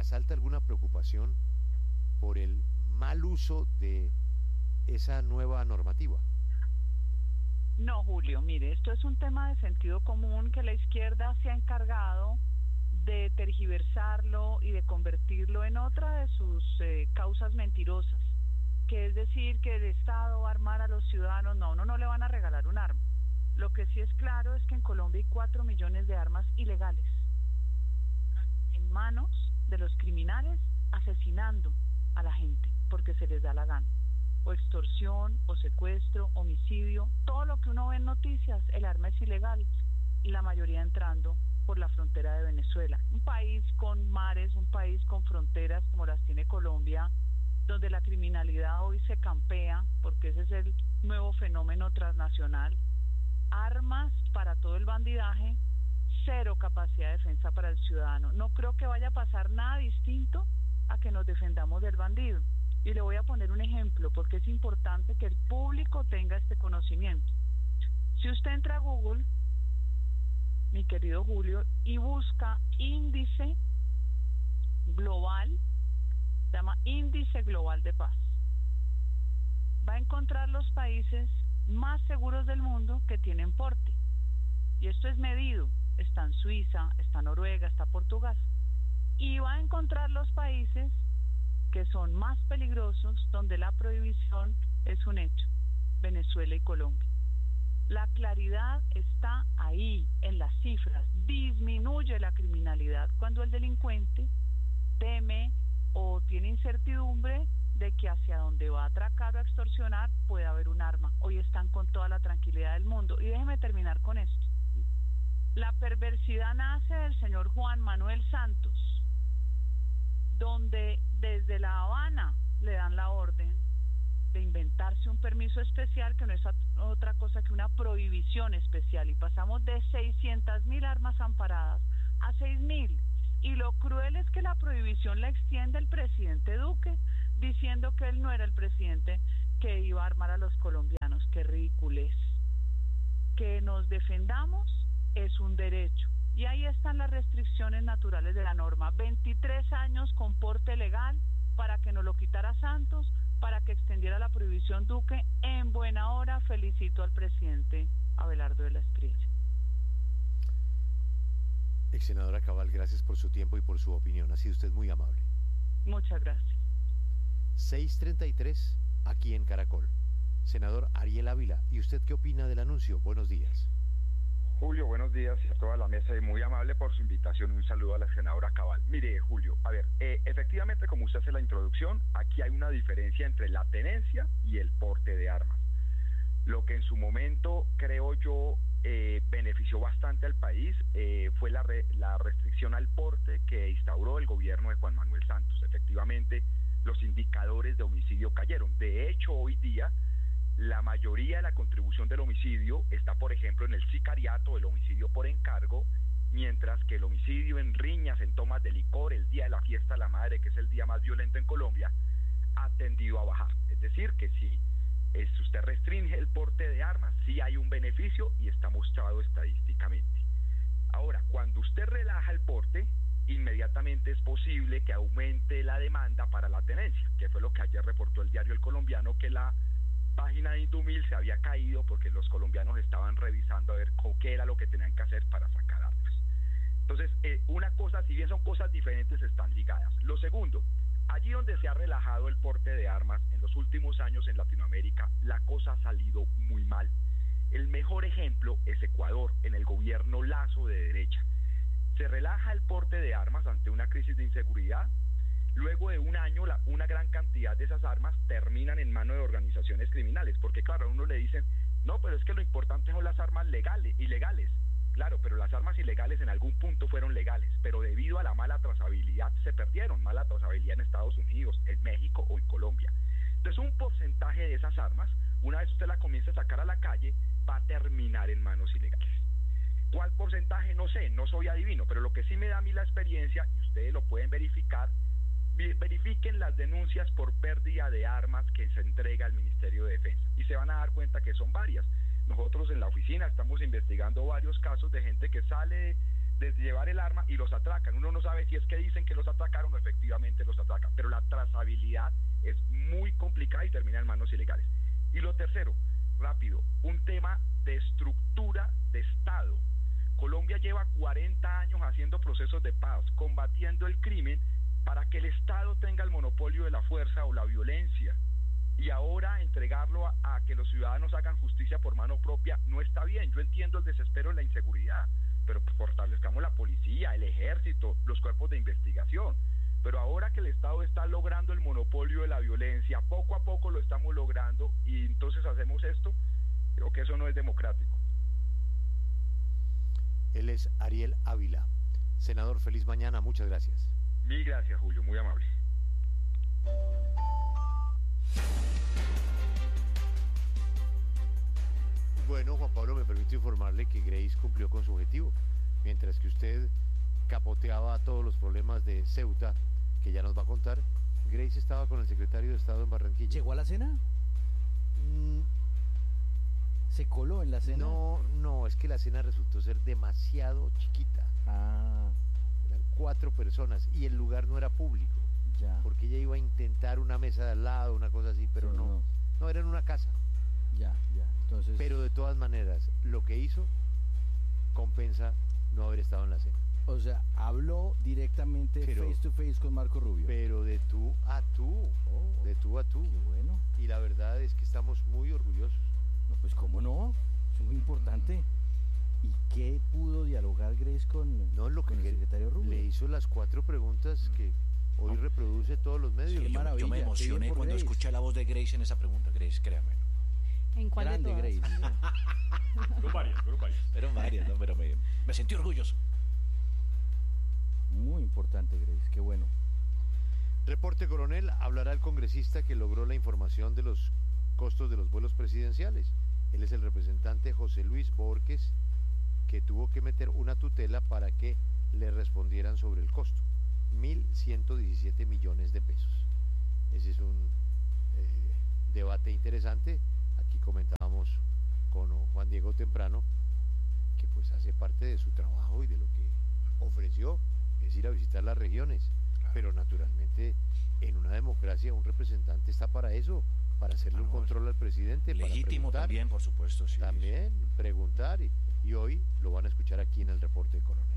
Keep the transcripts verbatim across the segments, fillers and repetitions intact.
asalta alguna preocupación por el mal uso de esa nueva normativa? No, Julio, mire, esto es un tema de sentido común que la izquierda se ha encargado de tergiversarlo y de convertirlo en otra de sus eh, causas mentirosas, que es decir que el Estado va a armar a los ciudadanos. No, no, no le van a regalar un arma. Lo que sí es claro es que en Colombia hay cuatro millones de armas ilegales en manos de los criminales, asesinando a la gente porque se les da la gana, o extorsión, o secuestro, homicidio, todo lo que uno ve en noticias. El arma es ilegal y la mayoría entrando por la frontera de Venezuela, un país con mares, un país con fronteras como las tiene Colombia, donde la criminalidad hoy se campea, porque ese es el nuevo fenómeno transnacional. Armas para todo el bandidaje, cero capacidad de defensa para el ciudadano. No creo que vaya a pasar nada distinto a que nos defendamos del bandido. Y le voy a poner un ejemplo, porque es importante que el público tenga este conocimiento. Si usted entra a Google, mi querido Julio, y busca índice global, se llama Índice Global de Paz, va a encontrar los países más seguros del mundo que tienen porte. Y esto es medido. Está en Suiza, está Noruega, está Portugal. Y va a encontrar los países que son más peligrosos, donde la prohibición es un hecho: Venezuela y Colombia. La claridad está ahí, en las cifras. Disminuye la criminalidad cuando el delincuente teme o tiene incertidumbre de que hacia donde va a atracar o a extorsionar puede haber un arma. Hoy están con toda la tranquilidad del mundo. Y déjeme terminar con esto. La perversidad nace del señor Juan Manuel Santos, donde desde La Habana le dan la orden de inventarse un permiso especial que no es otra cosa que una prohibición especial, y pasamos de seiscientas mil armas amparadas a seis mil. Y lo cruel es que la prohibición la extiende el presidente Duque, diciendo que él no era el presidente que iba a armar a los colombianos. ¡Qué ridiculez! Que nos defendamos es un derecho. Y ahí están las restricciones naturales de la norma. veintitrés años con porte legal para que nos lo quitara Santos, para que extendiera la prohibición Duque. En buena hora felicito al presidente Abelardo de la Espriella. Ex senadora Cabal, gracias por su tiempo y por su opinión. Ha sido usted muy amable. Muchas gracias. seis treinta y tres, aquí en Caracol. Senador Ariel Ávila, ¿y usted qué opina del anuncio? Buenos días. Julio, buenos días y a toda la mesa, y muy amable por su invitación. Un saludo a la senadora Cabal. Mire, Julio, a ver, eh, efectivamente, como usted hace la introducción, aquí hay una diferencia entre la tenencia y el porte de armas. Lo que en su momento, creo yo, eh, benefició bastante al país eh, fue la, re, la restricción al porte que instauró el gobierno de Juan Manuel Santos. Efectivamente, los indicadores de homicidio cayeron. De hecho, hoy día, la mayoría de la contribución del homicidio está, por ejemplo, en el sicariato, el homicidio por encargo, mientras que el homicidio en riñas, en tomas de licor, el día de la fiesta de la madre, que es el día más violento en Colombia, ha tendido a bajar. Es decir, que si eh, si usted restringe el porte de armas, sí hay un beneficio y está mostrado estadísticamente. Ahora, cuando usted relaja el porte, inmediatamente es posible que aumente la demanda para la tenencia, que fue lo que ayer reportó el diario El Colombiano, que la página de Indumil se había caído porque los colombianos estaban revisando a ver qué era lo que tenían que hacer para sacar armas. Entonces, eh, una cosa, si bien son cosas diferentes, están ligadas. Lo segundo, allí donde se ha relajado el porte de armas en los últimos años en Latinoamérica, la cosa ha salido muy mal. El mejor ejemplo es Ecuador, en el gobierno Lazo de derecha. Se relaja el porte de armas ante una crisis de inseguridad. Luego de un año, la, una gran cantidad de esas armas terminan en manos de organizaciones criminales, porque claro, a uno le dicen, no, pero es que lo importante son las armas legales, ilegales. Claro, pero las armas ilegales en algún punto fueron legales, pero debido a la mala trazabilidad se perdieron, mala trazabilidad en Estados Unidos, en México o en Colombia. Entonces un porcentaje de esas armas, una vez usted la comienza a sacar a la calle, va a terminar en manos ilegales. ¿Cuál porcentaje? No sé, no soy adivino, pero lo que sí me da a mí la experiencia, y ustedes lo pueden verificar, verifiquen las denuncias por pérdida de armas que se entrega al Ministerio de Defensa y se van a dar cuenta que son varias. Nosotros en la oficina estamos investigando varios casos de gente que sale de llevar el arma y los atracan. Uno no sabe si es que dicen que los atacaron o efectivamente los atacan, pero la trazabilidad es muy complicada y termina en manos ilegales. Y lo tercero, rápido, un tema de estructura de Estado. Colombia lleva cuarenta años haciendo procesos de paz, combatiendo el crimen para que el Estado tenga el monopolio de la fuerza o la violencia. Y ahora entregarlo a, a que los ciudadanos hagan justicia por mano propia no está bien. Yo entiendo el desespero y la inseguridad, pero fortalezcamos la policía, el ejército, los cuerpos de investigación. Pero ahora que el Estado está logrando el monopolio de la violencia, poco a poco lo estamos logrando y entonces hacemos esto, creo que eso no es democrático. Él es Ariel Ávila. Senador, feliz mañana, muchas gracias. Mil gracias, Julio, muy amable. Bueno, Juan Pablo, me permito informarle que Grace cumplió con su objetivo. Mientras que usted capoteaba todos los problemas de Ceuta, que ya nos va a contar, Grace estaba con el secretario de Estado en Barranquilla. ¿Llegó a la cena? Mm, ¿Se coló en la cena? no, no, es que la cena resultó ser demasiado chiquita. Ah, Eran cuatro personas y el lugar no era público, ya. porque ella iba a intentar una mesa de al lado, una cosa así, pero Sí, no, no. no, era en una casa. Ya, ya. Entonces, Pero de todas maneras, lo que hizo compensa no haber estado en la cena. o sea, habló directamente Pero- face to face con Marco Rubio. Pero de tú a tú, Oh, de tú a tú. qué bueno. Y la verdad es que estamos muy orgullosos. No, pues cómo no, es muy importante. ¿Y qué pudo dialogar Grace con, No, lo con que el secretario Rubio? le hizo las cuatro preguntas que hoy reproduce todos los medios. Qué Sí, yo, maravilla, yo me qué bien emocioné por cuando Grace. escuché la voz de Grace en esa pregunta, Grace, créame. ¿En cuál Grande de todas? Grace. Fueron varias, fueron varias. Fueron varias, ¿no? Pero me, me sentí orgulloso. Muy importante Grace, qué bueno. Reporte Coronel, hablará el congresista que logró la información de los costos de los vuelos presidenciales. Él es el representante José Luis Borges, que tuvo que meter una tutela para que le respondieran sobre el costo. mil ciento diecisiete millones de pesos. Ese es un eh, debate interesante. Aquí comentábamos con Juan Diego temprano que pues hace parte de su trabajo y de lo que ofreció es ir a visitar las regiones. Pero naturalmente en una democracia un representante está para eso, para hacerle un Ah, no, control al presidente, para Legítimo preguntar, también, por supuesto, sí. también preguntar y, y hoy lo van a escuchar aquí en el reporte de Coronel.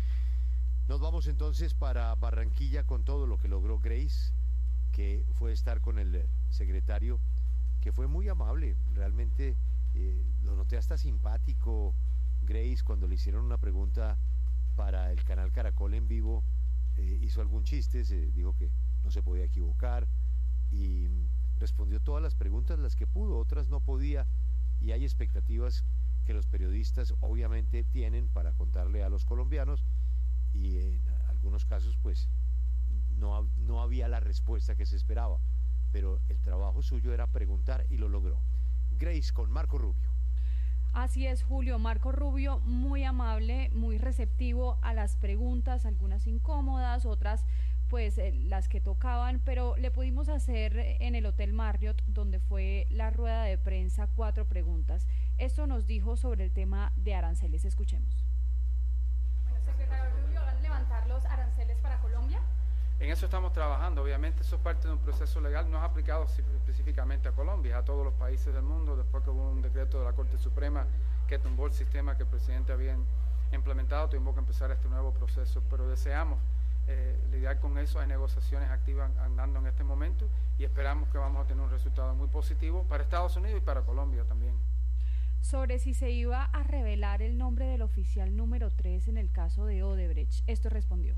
Nos vamos entonces para Barranquilla con todo lo que logró Grace, que fue estar con el secretario, que fue muy amable, realmente eh, lo noté hasta simpático. Grace, cuando le hicieron una pregunta para el canal Caracol en vivo, eh, hizo algún chiste, se dijo que no se podía equivocar y respondió todas las preguntas las que pudo, otras no podía, y hay expectativas que los periodistas obviamente tienen para contarle a los colombianos, y en algunos casos pues no, no había la respuesta que se esperaba, pero el trabajo suyo era preguntar y lo logró. Grace con Marco Rubio. Así es, Julio. Marco Rubio, muy amable, muy receptivo a las preguntas, algunas incómodas, otras pues eh, las que tocaban, pero le pudimos hacer en el Hotel Marriott, donde fue la rueda de prensa, cuatro preguntas. Esto nos dijo sobre el tema de aranceles. Escuchemos. Bueno, secretario Rubio, ¿van a levantar los aranceles para Colombia? En eso estamos trabajando, obviamente eso es parte de un proceso legal, no es aplicado específicamente a Colombia, a todos los países del mundo, después que hubo un decreto de la Corte Suprema que tumbó el sistema que el presidente había implementado, tuvimos que empezar este nuevo proceso, pero deseamos eh, lidiar con eso, hay negociaciones activas andando en este momento y esperamos que vamos a tener un resultado muy positivo para Estados Unidos y para Colombia también. Sobre si se iba a revelar el nombre del oficial número tres en el caso de Odebrecht, esto respondió.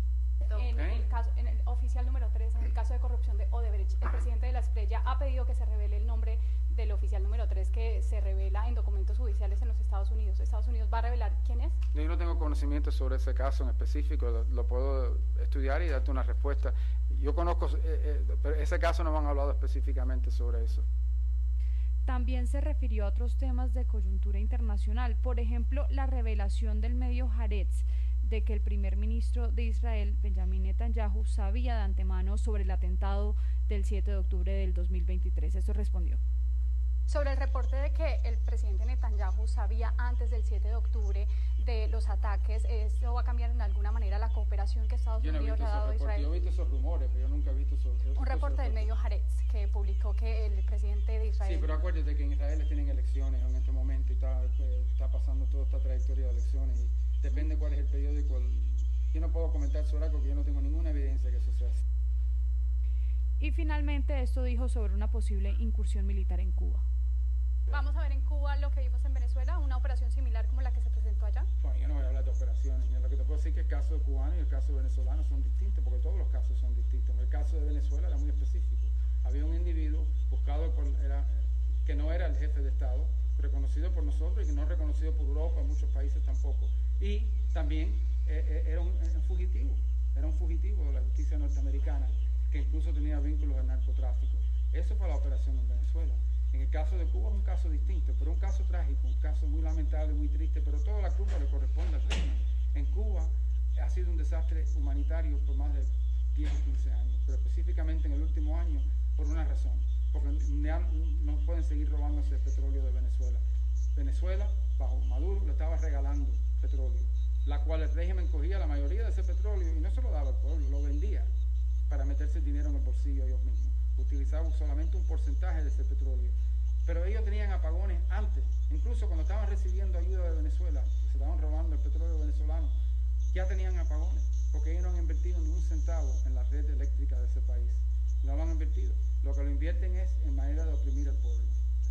En ¿Eh? el caso, en el oficial número tres, en el caso de corrupción de Odebrecht, el presidente de la Esprella ha pedido que se revele el nombre del oficial número tres que se revela en documentos judiciales en los Estados Unidos. ¿Estados Unidos va a revelar quién es? Yo no tengo conocimiento sobre ese caso en específico, lo, lo puedo estudiar y darte una respuesta. Yo conozco, eh, eh, pero ese caso no me han hablado específicamente sobre eso. También se refirió a otros temas de coyuntura internacional, por ejemplo, la revelación del medio Haaretz de que el primer ministro de Israel, Benjamin Netanyahu, sabía de antemano sobre el atentado del siete de octubre del dos mil veintitrés. Esto respondió. Sobre el reporte de que el presidente Netanyahu sabía antes del siete de octubre de los ataques, ¿eso va a cambiar en alguna manera la cooperación que Estados Yo no he Unidos visto le ha dado a esos reportes, Israel? yo he visto esos rumores, pero yo nunca he visto esos, esos Un reporte del reportes. medio Haaretz que publicó que el presidente de Israel... Sí, pero acuérdate que en Israel tienen elecciones en este momento y está, eh, está pasando toda esta trayectoria de elecciones y depende cuál es el periódico. El, yo no puedo comentar sobre algo porque yo no tengo ninguna evidencia que eso sea así. Y finalmente esto dijo sobre una posible incursión militar en Cuba. Vamos a ver en Cuba lo que vimos en Venezuela, una operación similar como la que se presentó allá. Bueno, yo no voy a hablar de operaciones, lo que te puedo decir es que el caso cubano y el caso venezolano son distintos, porque todos los casos son distintos. En el caso de Venezuela era muy específico. Había un individuo buscado por, era, que no era el jefe de Estado, reconocido por nosotros y que no reconocido por Europa, en muchos países tampoco. Y también eh, eh, era un, un fugitivo, era un fugitivo de la justicia norteamericana, que incluso tenía vínculos al narcotráfico. Eso fue la operación en Venezuela. En el caso de Cuba es un caso distinto, pero un caso trágico, un caso muy lamentable, muy triste, pero toda la culpa le corresponde al régimen. En Cuba ha sido un desastre humanitario por más de diez o quince años, pero específicamente en el último año por una razón, porque no pueden seguir robándose el petróleo de Venezuela. Venezuela, bajo Maduro, le estaba regalando petróleo, la cual el régimen cogía la mayoría de ese petróleo y no se lo daba al pueblo, lo vendía para meterse el dinero en el bolsillo ellos mismos. Utilizaban solamente un porcentaje de ese petróleo. Pero ellos tenían apagones antes, incluso cuando estaban recibiendo ayuda de Venezuela, que se estaban robando el petróleo venezolano, ya tenían apagones, porque ellos no han invertido ni un centavo en la red eléctrica de ese país. No lo han invertido. Lo que lo invierten es en manera de oprimir al pueblo.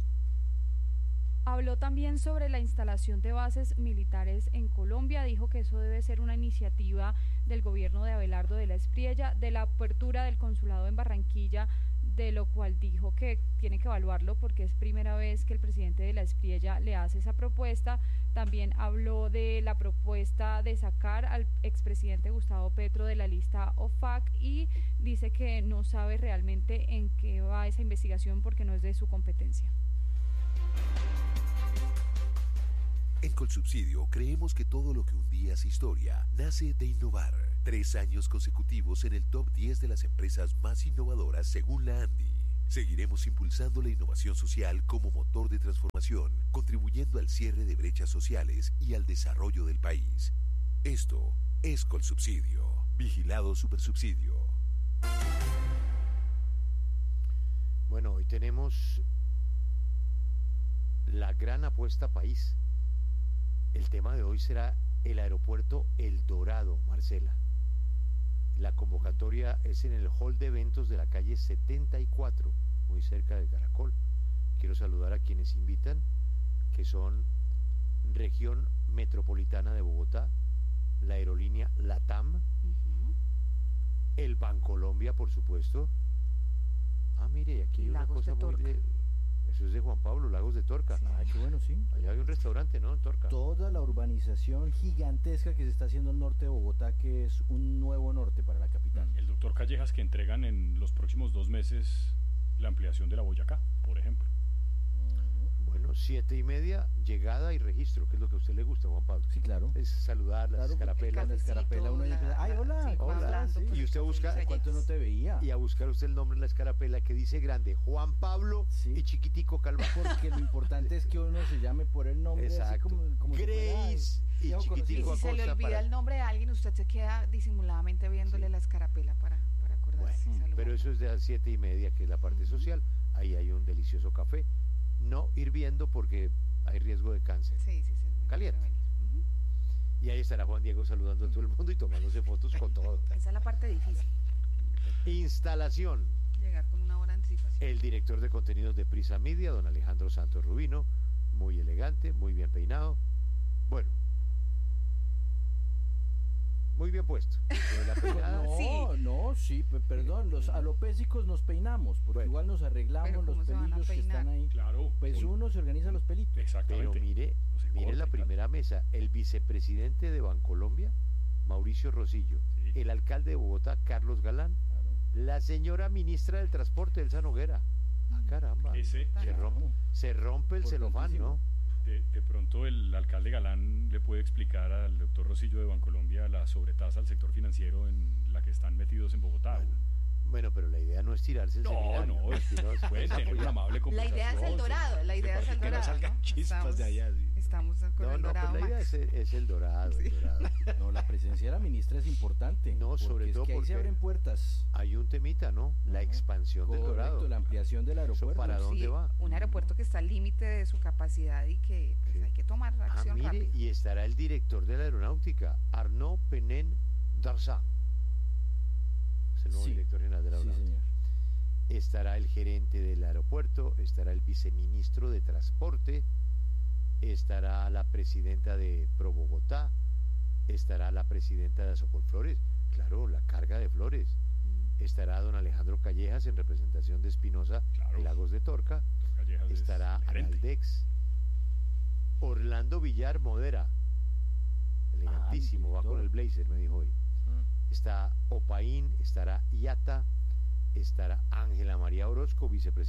Habló también sobre la instalación de bases militares en Colombia, dijo que eso debe ser una iniciativa del gobierno de Abelardo de la Espriella, de la apertura del consulado en Barranquilla, de lo cual dijo que tiene que evaluarlo porque es primera vez que el presidente de la Espriella le hace esa propuesta. También habló de la propuesta de sacar al expresidente Gustavo Petro de la lista O F A C y dice que no sabe realmente en qué va esa investigación porque no es de su competencia. En Colsubsidio creemos que todo lo que un día es historia nace de innovar. Tres años consecutivos en el top diez de las empresas más innovadoras según la ANDI. Seguiremos impulsando la innovación social como motor de transformación, contribuyendo al cierre de brechas sociales y al desarrollo del país. Esto es Colsubsidio. Vigilado Supersubsidio. Bueno, hoy tenemos la gran apuesta país. El tema de hoy será el aeropuerto El Dorado, Marcela. La convocatoria es en el hall de eventos de la calle setenta y cuatro, muy cerca de Caracol. Quiero saludar a quienes invitan, que son Región Metropolitana de Bogotá, la aerolínea LATAM, uh-huh. el Bancolombia, por supuesto. Ah, mire, aquí hay una cosa muy de... Eso es de Juan Pablo, Lagos de Torca. Sí. Ay, qué bueno, sí. Allá hay un restaurante, ¿no? En Torca. Toda la urbanización gigantesca que se está haciendo al norte de Bogotá, que es un nuevo norte para la capital. El doctor Callejas, que entregan en los próximos dos meses la ampliación de la Boyacá, por ejemplo. Uh-huh. Bueno, siete y media, llegada y registro, que es lo que a usted le gusta, Juan Pablo. Sí, claro. Es saludar, las claro, escarapelas. La escarapela, uno la, dice, ay, hola, sí, hola. Sí. Y usted busca, ¿cuánto no te veía? Y a buscar usted el nombre en la escarapela que dice grande, Juan Pablo sí. y chiquitico Calva. Porque lo importante es que uno se llame por el nombre. Exacto. Así como, como Grace si y chiquitico Acosta. Si se le olvida para... el nombre de alguien, usted se queda disimuladamente viéndole sí. la escarapela para, para acordarse. Bueno, pero eso es de las siete y media, que es la parte uh-huh. social. Ahí hay un delicioso café. No hirviendo porque hay riesgo de cáncer. Sí, sí, sí. Caliente. Uh-huh. Y ahí estará Juan Diego saludando a todo el mundo y tomándose fotos con todo. Esa es la parte difícil. Instalación. Llegar con una hora de anticipación. El director de contenidos de Prisa Media, don Alejandro Santos Rubino, muy elegante, muy bien peinado. Bueno, muy bien puesto. La peinada, no, sí. no, sí, perdón, los alopésicos nos peinamos, porque bueno, igual nos arreglamos los pelillos que están ahí. Claro. Pues sí. Uno se organiza los pelitos. Exactamente. Pero mire, mire la primera mesa, el vicepresidente de Bancolombia, Mauricio Rosillo, sí. el alcalde de Bogotá, Carlos Galán, claro. la señora ministra del Transporte, Elsa Noguera. Ah, caramba. Ese, se, rompe, se rompe el celofán, ¿no? De, de pronto el alcalde Galán le puede explicar al doctor Rosillo de Bancolombia la sobretasa al sector financiero en la que están metidos en Bogotá. Bueno, Bueno, pero la idea no es tirarse el No, seminario. no, Espinosa. puede tener una amable La conversación. idea es el dorado, la idea es el Que no dorado. salgan ¿no? chispas Estamos- de allá. sí. Estamos con No, el no, dorado. pues la idea Max. es, es el dorado, el dorado. No, la presencia de la ministra es importante. No, sobre porque todo es que ahí porque se abren puertas. hay un temita, ¿no? La Ajá. expansión del Correcto, dorado. la ampliación del ¿Eso aeropuerto. para dónde Sí, va? un aeropuerto que está al límite de su capacidad y que pues, Sí. hay que tomar Ah, acción mire, rápida. y estará el director de la aeronáutica, Arnaud Penin Darzan. Es el nuevo Sí. director general de la Sí, aeronáutica. señor. Estará el gerente del aeropuerto, estará el viceministro de Transporte, estará la presidenta de Pro Bogotá, estará la presidenta de Azocol Flores, claro, la carga de flores. Mm. Estará don Alejandro Callejas en representación de Espinosa Claro. de Lagos de Torca, Callejas es estará el gerente. Analdex, Orlando Villar Modera, elegantísimo, va con el blazer, me dijo hoy. Mm. Está Opaín, estará Iata, estará Ángela María Orozco, vicepresidenta